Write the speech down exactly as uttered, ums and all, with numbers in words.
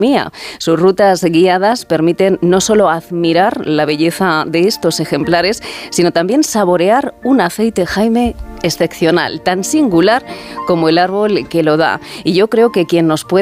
Sus rutas guiadas permiten no solo admirar la belleza de estos ejemplares, sino también saborear un aceite Jaime excepcional, tan singular como el árbol que lo da. Y yo creo que quien nos puede